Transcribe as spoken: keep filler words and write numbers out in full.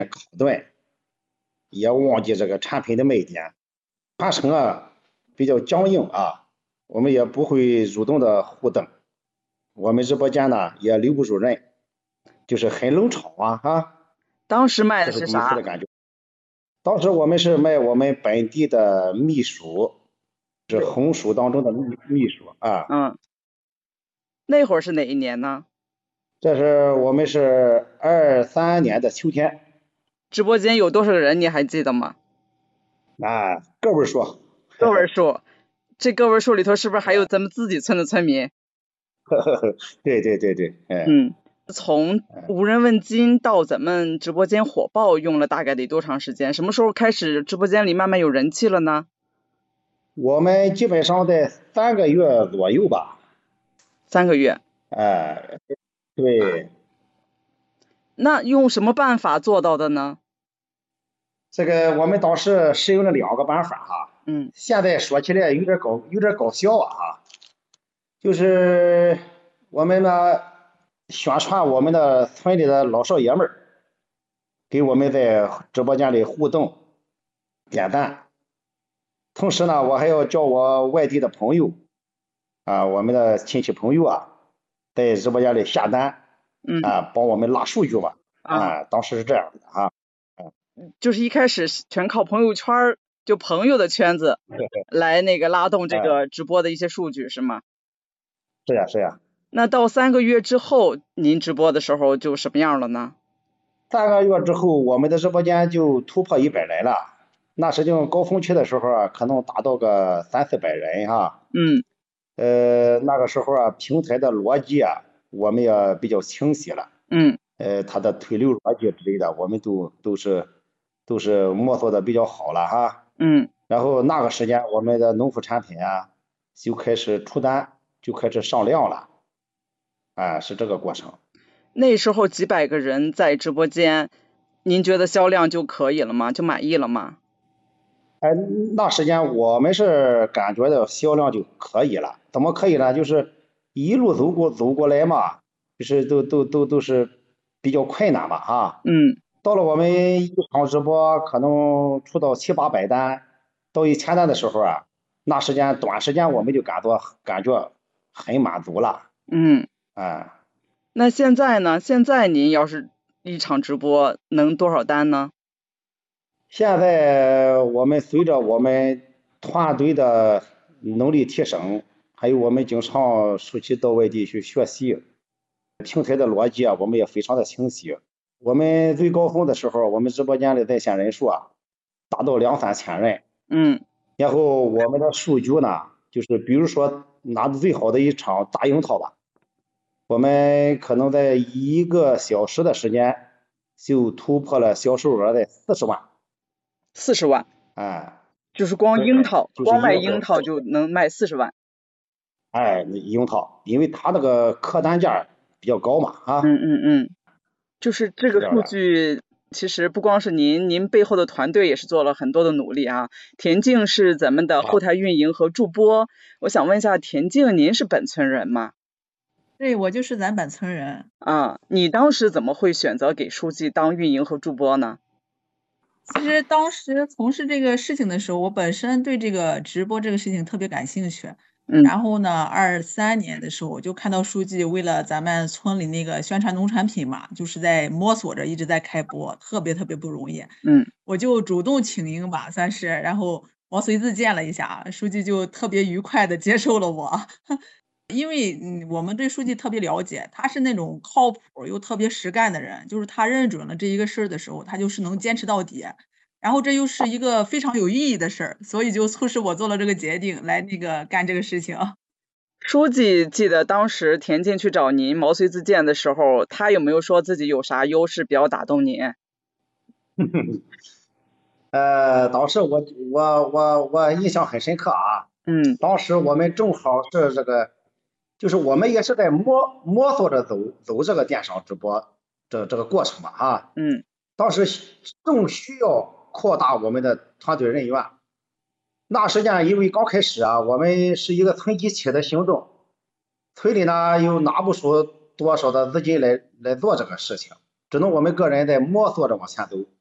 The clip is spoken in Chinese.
考顿，也忘记这个产品的卖点，传承啊比较僵硬啊，我们也不会主动的互动，我们直播间呢也留不住人，就是很冷场啊哈。 当时卖这是第一次的是啥？ 的感觉。当时我们是卖我们本地的秘薯，是红薯当中的秘秘薯啊。 嗯，那会儿是哪一年呢？ 这是我们是二三年的秋天直播间有多少个人？你还记得吗？ 啊，个位数。 个位数，这个位数里头是不是还有咱们自己村的村民？ 对对对对，哎， 嗯，从无人问津到咱们直播间火爆，用了大概得多长时间？什么时候开始直播间里慢慢有人气了呢？ 我们基本上在三个月左右吧。 三个月。 哎，对， 那用什么办法做到的呢？ 这个我们当时使用了两个办法哈。 嗯， 现在说起来有点搞有点搞笑啊哈，就是我们呢宣传我们的村里的老少爷们儿，给我们在直播间里互动点赞。同时呢，我还要叫我外地的朋友啊，我们的亲戚朋友啊，在直播间里下单， 嗯啊，帮我们拉数据吧。 啊， 啊，当时是这样的哈。 就是一开始全靠朋友圈，就朋友的圈子来那个拉动这个直播的一些数据，是吗？ 是呀是呀。 那到三个月之后，您直播的时候就什么样了呢？ 三个月之后，我们的直播间就突破一百人了。那实际上高峰期的时候啊，可能达到个三四百人哈。 嗯， 呃，那个时候啊，平台的逻辑啊，我们也比较清晰了。 嗯， 呃，它的推流逻辑之类的，我们都都是都是摸索的比较好了哈。 嗯， 然后那个时间，我们的农副产品啊就开始出单，就开始上量了。啊，是这个过程。 那时候几百个人在直播间，您觉得销量就可以了吗？就满意了吗？ 哎，那时间我们是感觉到销量就可以了。怎么可以呢？就是一路走过走过来嘛，就是都都都都是比较困难嘛哈。 嗯， 到了我们一场直播，可能出到七八百单，到一千单的时候啊，那时间短时间我们就感觉感觉很满足了。 嗯， 啊。 那现在呢？现在您要是一场直播能多少单呢？ 现在我们随着我们团队的能力提升，还有我们经常出去到外地去学习，平台的逻辑啊，我们也非常的清晰。我们最高峰的时候，我们直播间的在线人数啊，达到两三千人。 嗯， 然后我们的数据呢，就是比如说拿的最好的一场大樱桃吧，我们可能在一个小时的时间就突破了销售额在四十万。 四十万， 哎， 就是光樱桃， 就是光卖一个小樱桃就能卖四十万。 哎，樱桃，因为它那个客单价比较高嘛，啊， 嗯嗯嗯，就是这个数是这样的。 据，其实不光是您，您背后的团队也是做了很多的努力啊。田径是咱们的后台运营和助播，我想问一下，田径您是本村人吗？ 对，我就是咱本村人。 啊，你当时怎么会选择给书记当运营和助播呢？ 其实当时从事这个事情的时候，我本身对这个直播这个事情特别感兴趣。 嗯， 然后呢，二三年的时候，我就看到书记为了咱们村里那个宣传农产品嘛，就是在摸索着，一直在开播，特别特别不容易。 嗯， 我就主动请缨吧，算是，然后毛遂自荐了一下，书记就特别愉快的接受了我。因为嗯，我们对书记特别了解，他是那种靠谱又特别实干的人，就是他认准了这一个事儿的时候，他就是能坚持到底。然后这又是一个非常有意义的事儿，所以就促使我做了这个决定，来那个干这个事情。 书记记得当时田径去找您毛遂自荐的时候，他有没有说自己有啥优势比较打动您？ 呃，当时我我我我印象很深刻啊。 嗯， 当时我们正好是这个，就是我们也是在摸摸索着走走这个电商直播这这个过程吧啊。 嗯， 当时正需要扩大我们的团队人员。那时间因为刚开始啊，我们是一个村级期的行动，村里呢又拿不出多少的资金来来做这个事情。 只能我们个人在摸索着往前走。